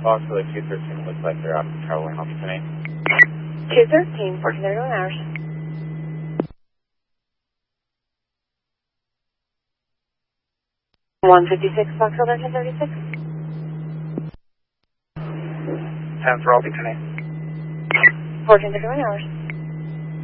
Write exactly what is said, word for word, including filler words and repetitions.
Foxtrot two thirteen looks like they're out of traveling off tonight. two thirteen, fourteen thirty-one hours. one fifty-six, Foxtrot ten thirty-six. ten for Albany tonight. fourteen thirty-one hours.